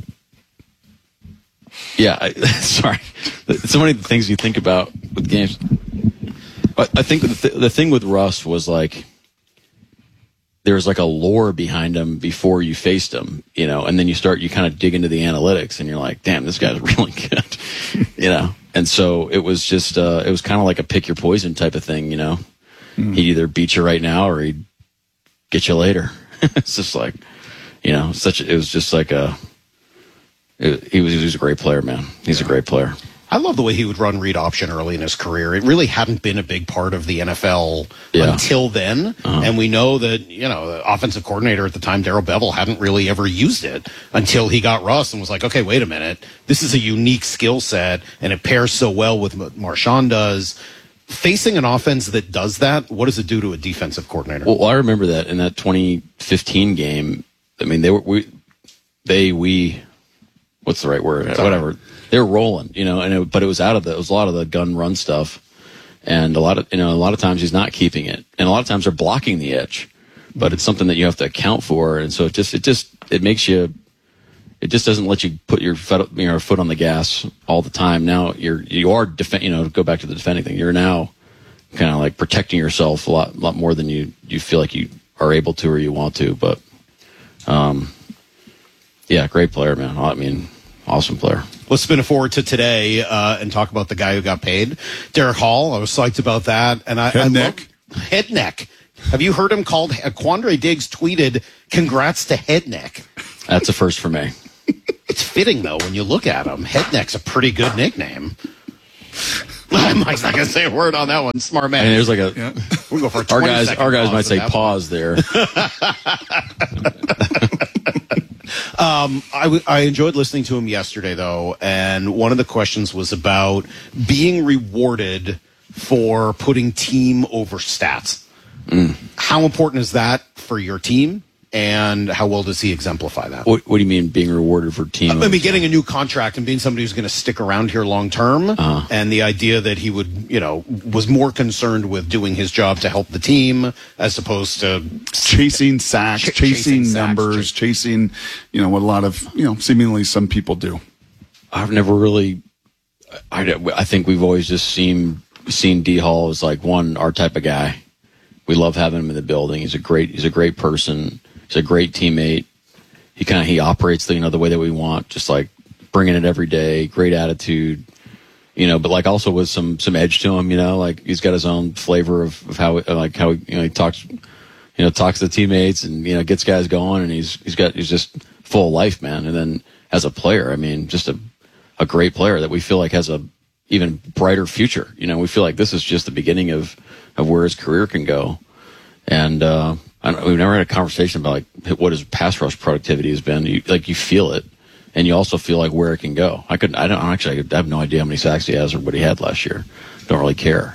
sorry, so many things you think about with games. I think the thing with Russ was like there was like a lore behind him before you faced him, and then you kind of dig into the analytics and you're like, damn, this guy's really good, And so it was just it was kind of like a pick your poison type of thing, He'd either beat you right now or he'd get you later. It's just like, it was just like he was a great player, man. He's a great player. I love the way he would run read option early in his career. It really hadn't been a big part of the NFL until then. And we know that, the offensive coordinator at the time, Darrell Bevell, hadn't really ever used it until he got Russ and was like, okay, wait a minute. This is a unique skill set, and it pairs so well with what Marshawn does. Facing an offense that does that, what does it do to a defensive coordinator? Well, I remember that in that 2015 game. I mean, what's the right word? Whatever. They were rolling, but it was it was a lot of the gun run stuff, And a lot of times he's not keeping it, and a lot of times they're blocking the edge. But it's something that you have to account for, and so it makes you. It just doesn't let you put your foot on the gas all the time. Now you are go back to the defending thing. You're now kind of like protecting yourself a lot more than you feel like you are able to or you want to. But yeah, great player, man. I mean, awesome player. Let's spin it forward to today and talk about the guy who got paid, Derek Hall. I was psyched about that, and Head neck. Have you heard him called? Quandre Diggs tweeted, "Congrats to Head Neck." That's a first for me. It's fitting though when you look at him. Head Neck's a pretty good nickname. Mike's not going to say a word on that one. Smart man. I mean, there's like we'll go for a our guys might say pause there. I enjoyed listening to him yesterday, though, and one of the questions was about being rewarded for putting team over stats. How important is that for your team, and how well does he exemplify that? What do you mean being rewarded for team? I mean, getting a new contract and being somebody who's going to stick around here long term, and the idea that he would, was more concerned with doing his job to help the team as opposed to chasing sacks, chasing numbers, chasing, what a lot of, seemingly some people do. I've never really, I think we've always just seen D Hall as like our type of guy. We love having him in the building. He's a great person. He's a great teammate. He operates the way that we want, just like bringing it every day, great attitude, but like also with some edge to him, like he's got his own flavor of how he talks, talks to teammates and, gets guys going, and he's just full of life, man. And then as a player, I mean, just a great player that we feel like has a even brighter future. We feel like this is just the beginning of where his career can go. And, we've never had a conversation about like what his pass rush productivity has been. You feel it, and you also feel like where it can go. I have no idea how many sacks he has or what he had last year. Don't really care,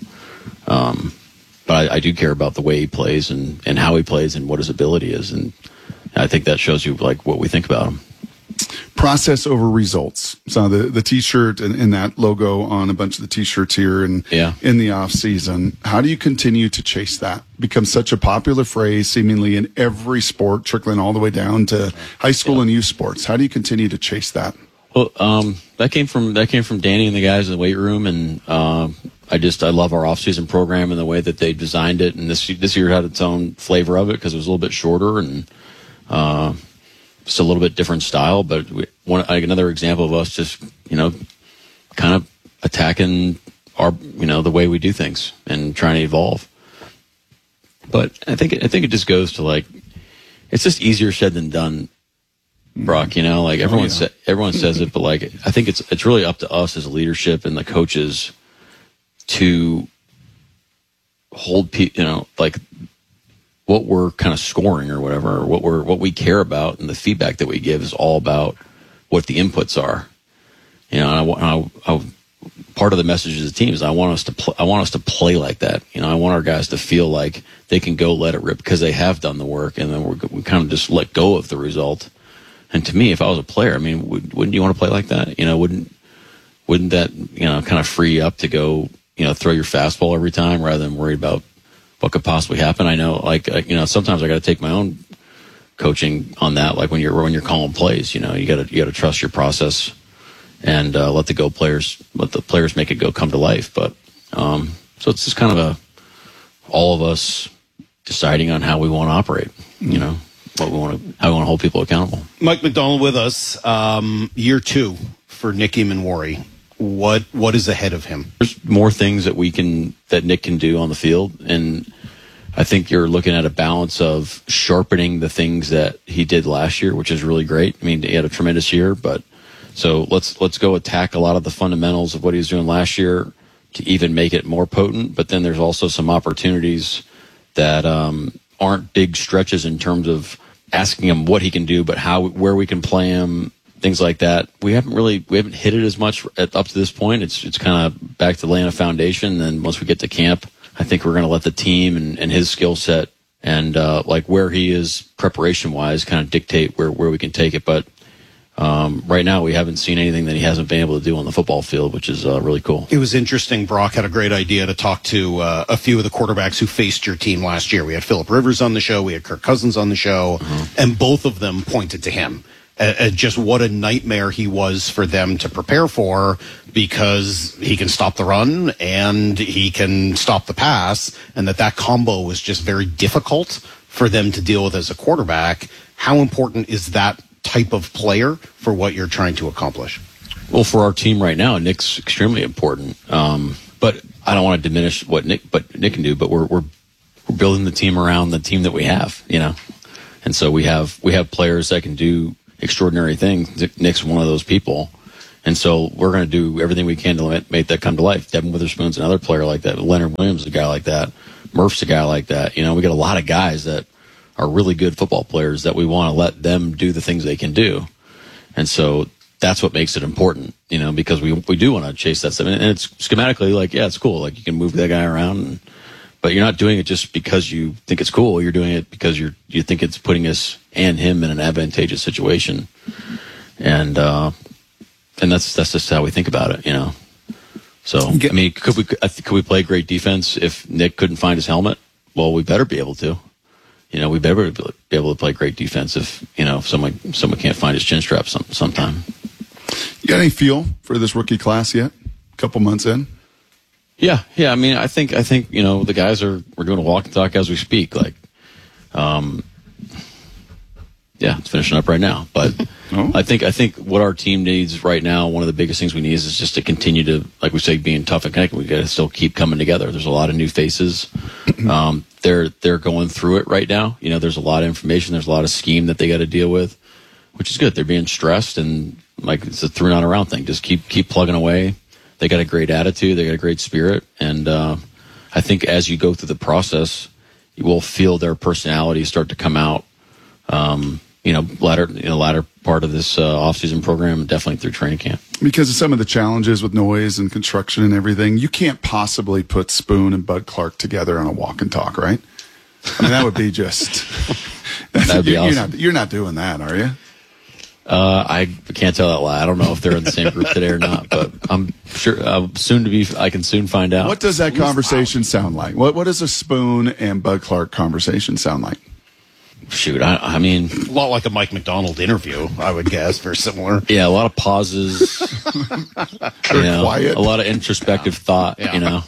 But I do care about the way he plays and how he plays and what his ability is, and I think that shows you like what we think about him. Process over results. So the T-shirt and that logo on a bunch of the T-shirts here and in the off season. How do you continue to chase that? Becomes such a popular phrase, seemingly in every sport, trickling all the way down to high school and youth sports. How do you continue to chase that? Well, that came from Danny and the guys in the weight room, and I love our off-season program and the way that they designed it. And this year had its own flavor of it because it was a little bit shorter and just a little bit different style, but another example of us just, kind of attacking our, the way we do things and trying to evolve. But I think it just goes to like, it's just easier said than done, Brock. Like everyone says it, but like I think it's really up to us as leadership and the coaches to hold people, like what we're kind of scoring or whatever, or what we care about, and the feedback that we give is all about what the inputs are. And I part of the message of the team is I want us to play like that. I want our guys to feel like they can go let it rip because they have done the work, and then we kind of just let go of the result. And to me, if I was a player, I mean, wouldn't you want to play like that? Wouldn't that kind of free you up to go throw your fastball every time rather than worry about what could possibly happen? I know, sometimes I got to take my own coaching on that. Like when you're calling plays, you got to trust your process and let the players make it come to life. But so it's just kind of all of us deciding on how we want to operate. How we want to hold people accountable. Mike McDonald with us. Year 2 for Nick Emmanwori. What is ahead of him? There's more things that Nick can do on the field, and I think you're looking at a balance of sharpening the things that he did last year, which is really great. I mean, he had a tremendous year, but so let's go attack a lot of the fundamentals of what he was doing last year to even make it more potent. But then there's also some opportunities that aren't big stretches in terms of asking him what he can do, but where we can play him. Things like that. We haven't hit it as much up to this point. It's kind of back to laying a foundation. And then once we get to camp, I think we're going to let the team and his skill set and like where he is preparation wise kind of dictate where we can take it. But right now we haven't seen anything that he hasn't been able to do on the football field, which is really cool. It was interesting. Brock had a great idea to talk to a few of the quarterbacks who faced your team last year. We had Phillip Rivers on the show. We had Kirk Cousins on the show. And both of them pointed to him. Just what a nightmare he was for them to prepare for, because he can stop the run and he can stop the pass, and that combo was just very difficult for them to deal with as a quarterback. How important is that type of player for what you're trying to accomplish? Well, for our team right now, Nick's extremely important. But I don't want to diminish what Nick can do, but we're building the team around the team that we have, and so we have players that can do extraordinary things. Nick's one of those people. And so we're going to do everything we can to make that come to life. Devin Witherspoon's another player like that. Leonard Williams is a guy like that. Murph's a guy like that. We got a lot of guys that are really good football players that we want to let them do the things they can do. And so that's what makes it important, because we do want to chase that stuff. And it's schematically it's cool. Like, you can move that guy around, but you're not doing it just because you think it's cool. You're doing it because you think it's putting us and him in an advantageous situation. And that's just how we think about it, So, I mean, could we play great defense if Nick couldn't find his helmet? Well, we better be able to. We better be able to play great defense if someone can't find his chin strap sometime. You got any feel for this rookie class yet? A couple months in? Yeah. I mean, I think the guys we're doing a walk and talk as we speak. It's finishing up right now. But I think what our team needs right now, one of the biggest things we need is just to continue to, like we say, being tough and connected. We got to still keep coming together. There's a lot of new faces. They're going through it right now. There's a lot of information. There's a lot of scheme that they got to deal with, which is good. They're being stressed, and it's a through not around thing. Just keep plugging away. They got a great attitude. They got a great spirit, and I think as you go through the process, you will feel their personalities start to come out. Latter part of this off-season program, definitely through training camp. Because of some of the challenges with noise and construction and everything, you can't possibly put Spoon and Bud Clark together on a walk and talk, right? I mean, that would be just. That'd be awesome. You're not doing that, are you? I can't tell that lie. I don't know if they're in the same group today or not, but I'm sure I can soon find out. What does that conversation sound like? What does a Spoon and Bud Clark conversation sound like? Shoot, I mean, a lot like a Mike McDonald interview, I would guess. Very similar. Yeah, a lot of pauses. Quiet. A lot of introspective thought.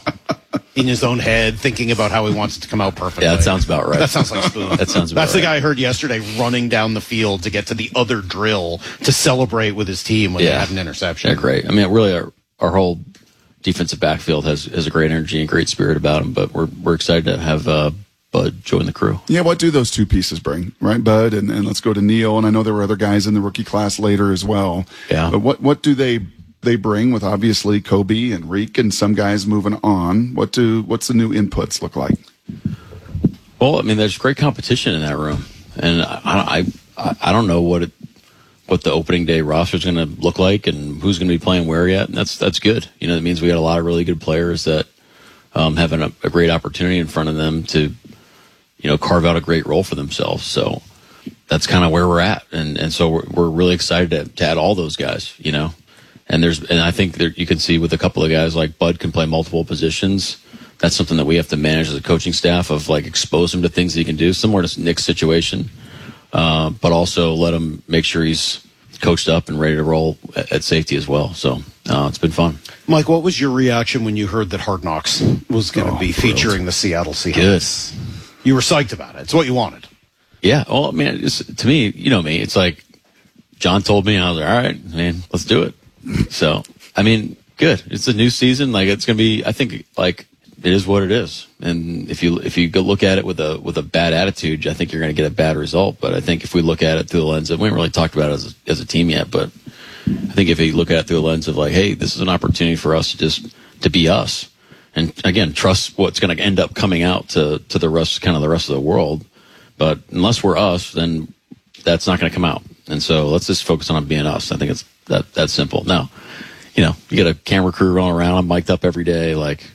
In his own head, thinking about how he wants it to come out perfectly. Yeah, that sounds about right. That sounds like Spoon. That sounds about That's right. the guy I heard yesterday running down the field to get to the other drill to celebrate with his team when they had an interception. Yeah, great. I mean, really, our whole defensive backfield has a great energy and great spirit about him. But we're excited to have Bud join the crew. Yeah, what do those two pieces bring, right? Bud and let's go to Neil. And I know there were other guys in the rookie class later as well. Yeah. But what do they bring with obviously Kobe and Reek and some guys moving on? What's the new inputs look like? Well, I mean, there's great competition in that room, and I don't know what the opening day roster is going to look like and who's going to be playing where yet. And that's good. That means we got a lot of really good players that have a great opportunity in front of them to carve out a great role for themselves. So that's kind of where we're at, and so we're really excited to add all those guys. And I think you can see with a couple of guys like Bud can play multiple positions. That's something that we have to manage as a coaching staff of expose him to things he can do, similar to Nick's situation, but also let him make sure he's coached up and ready to roll at safety as well. So it's been fun. Mike, what was your reaction when you heard that Hard Knocks was going to be featuring the Seattle Seahawks? Good. You were psyched about it. It's what you wanted. Yeah. Well, man, to me, me, it's like John told me, I was like, all right, man, let's do it. So, I mean, good. It's a new season. It's going to be, I think, it is what it is. And if you go look at it with a bad attitude, I think you're going to get a bad result. But I think if we look at it through the lens of, we haven't really talked about it as a team yet, but I think if you look at it through the lens of hey, this is an opportunity for us to be us. And again, trust what's going to end up coming out to the rest of the world. But unless we're us, then that's not going to come out. And so let's just focus on being us. I think it's that simple. Now, you get a camera crew rolling around. I'm mic'd up every day.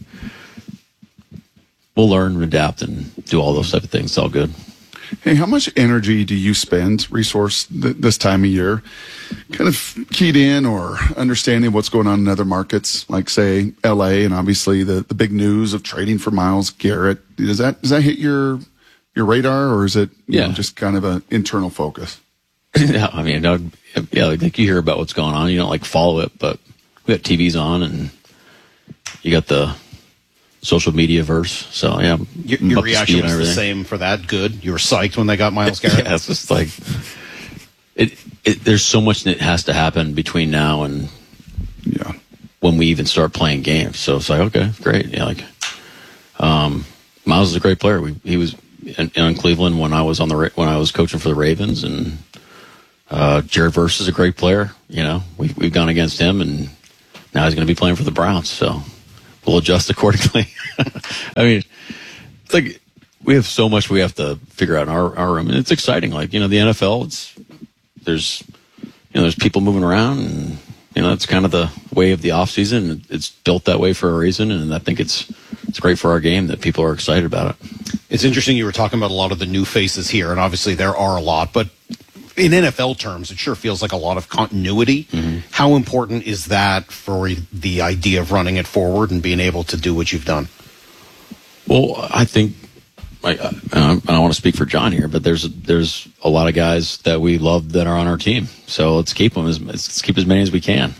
We'll learn and adapt and do all those type of things. It's all good. Hey, how much energy do you spend, resource this time of year, kind of keyed in or understanding what's going on in other markets, like say LA, and obviously the big news of trading for Myles Garrett? Does that hit your radar, or is it just kind of an internal focus? Yeah, I mean, I think you hear about what's going on. You don't like follow it, but we got TVs on, and you got the social media verse. So yeah, your reaction was the same for that. Good, you were psyched when they got Myles Garrett. Yeah, it's just like there's so much that has to happen between now and when we even start playing games. So it's like, okay, great. Yeah, like Myles is a great player. He was in Cleveland when I was coaching for the Ravens, and Jared Verse is a great player. You know, we've gone against him, and now he's going to be playing for the Browns. So we'll adjust accordingly. I mean, it's like we have so much we have to figure out in our room, and it's exciting. Like, the NFL, there's people moving around, and that's kind of the way of the off season. It's built that way for a reason, and I think it's great for our game that people are excited about it. It's interesting you were talking about a lot of the new faces here, and obviously there are a lot, but in NFL terms, it sure feels like a lot of continuity. Mm-hmm. How important is that for the idea of running it forward and being able to do what you've done? Well, I think I don't want to speak for John here, but there's a lot of guys that we love that are on our team. So let's keep them let's keep as many as we can.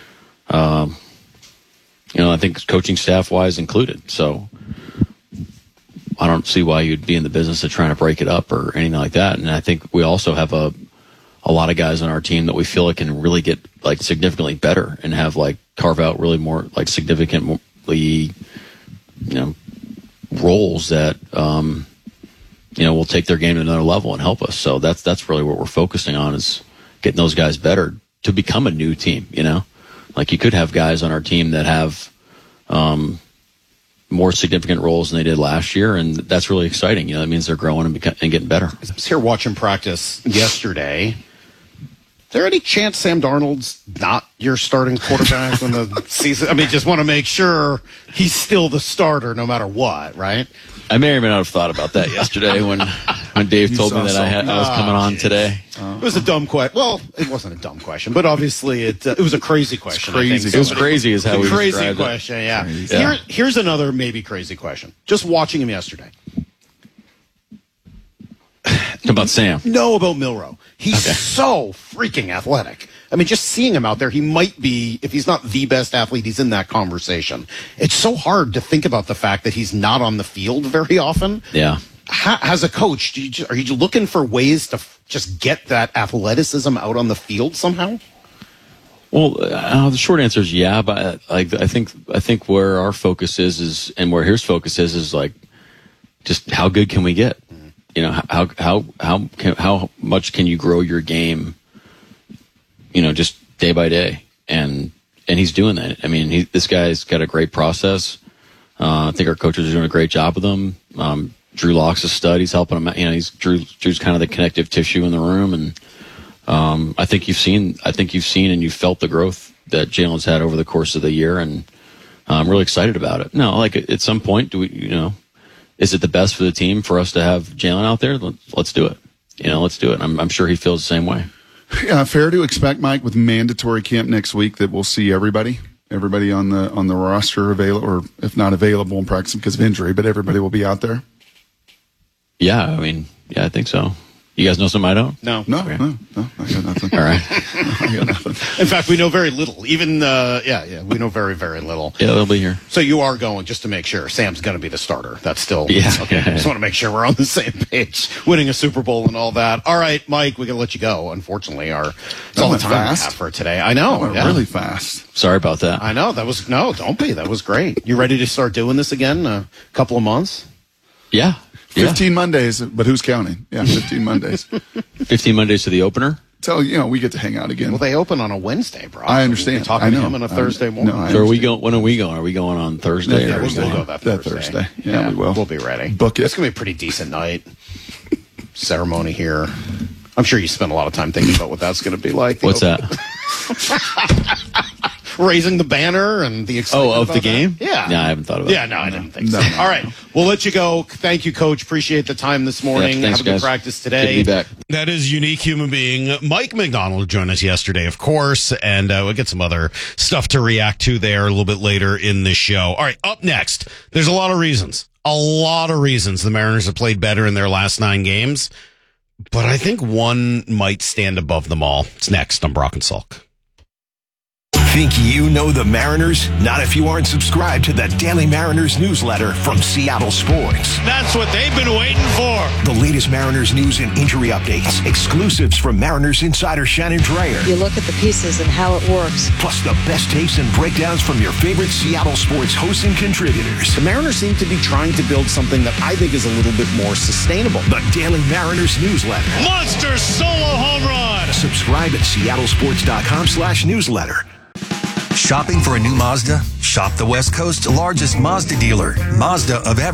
I think coaching staff wise included. So I don't see why you'd be in the business of trying to break it up or anything like that. And I think we also have a lot of guys on our team that we feel like can really get like significantly better and have like carve out really more like significantly, roles that, will take their game to another level and help us. So that's really what we're focusing on, is getting those guys better to become a new team. Like you could have guys on our team that have, more significant roles than they did last year, and that's really exciting. That means they're growing and getting better. I was here watching practice yesterday. Is there any chance Sam Darnold's not your starting quarterback when the season? I mean, just want to make sure he's still the starter no matter what, right? I may or may not have thought about that yesterday when Dave told me that I was coming on today. It was a dumb question. Well, it wasn't a dumb question, but obviously it was a crazy question. Crazy. It was crazy is how we described it. Crazy question, yeah. Here's another maybe crazy question. Just watching him yesterday. About Sam? No, about Milroe. He's so freaking athletic. I mean, just seeing him out there, he might be, if he's not the best athlete, he's in that conversation. It's so hard to think about the fact that he's not on the field very often. Yeah. As a coach, are you looking for ways to just get that athleticism out on the field somehow? Well, the short answer is yeah, but I think where our focus is and where his focus is like just how good can we get? How much can you grow your game? Just day by day, and he's doing that. I mean, this guy's got a great process. I think our coaches are doing a great job with him. Drew Locke's a stud. He's helping him. Drew's kind of the connective tissue in the room, and I think you've seen and you've felt the growth that Jalen's had over the course of the year, and I'm really excited about it. No, like at some point, do we, is it the best for the team for us to have Jalen out there? Let's do it. Let's do it. I'm sure he feels the same way. Yeah, fair to expect, Mike, with mandatory camp next week that we'll see everybody on the roster available, or if not available in practice because of injury, but everybody will be out there. Yeah, I mean, I think so. You guys know something I don't? No. No, I got nothing. All right. I got nothing. In fact, we know very little. Even, we know very, very little. Yeah, they'll be here. So you are going, just to make sure, Sam's going to be the starter. That's still, yeah. Okay. I just want to make sure we're on the same page. Winning a Super Bowl and all that. All right, Mike, we got to let you go. Unfortunately, that's all the time we have for today. I know. Really fast. Sorry about that. I know. Don't be. That was great. You ready to start doing this again in a couple of months? Yeah. 15 Mondays, but who's counting? Yeah, 15 Mondays. 15 Mondays to the opener? So, we get to hang out again. Well, they open on a Wednesday, bro. I understand. We'll be talking to him on a Thursday morning. So are we going? When are we going? Are we going on Thursday? Yeah, we'll go that Thursday. Yeah, we will. We'll be ready. Book it. It's going to be a pretty decent night. Ceremony here. I'm sure you spent a lot of time thinking about what that's going to be like. What's that? raising the banner and the excitement of the game? Yeah. No, I haven't thought about it. Yeah, no, I didn't think so. All right. We'll let you go. Thank you, Coach. Appreciate the time this morning. Thanks, Have a good guys. practice today. Good to be back. That is unique human being Mike McDonald joined us yesterday, of course, and we'll get some other stuff to react to there a little bit later in the show. All right, up next, there's a lot of reasons the Mariners have played better in their last 9 games, but I think one might stand above them all. It's next on Brock and Salk. Think you know the Mariners? Not if you aren't subscribed to the Daily Mariners newsletter from Seattle Sports. That's what they've been waiting for. The latest Mariners news and injury updates, exclusives from Mariners insider Shannon Dreyer. You look at the pieces and how it works. Plus the best takes and breakdowns from your favorite Seattle sports hosts and contributors. The Mariners seem to be trying to build something that I think is a little bit more sustainable. The Daily Mariners newsletter. Monster solo home run. Subscribe at seattlesports.com/newsletter. Shopping for a new Mazda? Shop the West Coast's largest Mazda dealer, Mazda of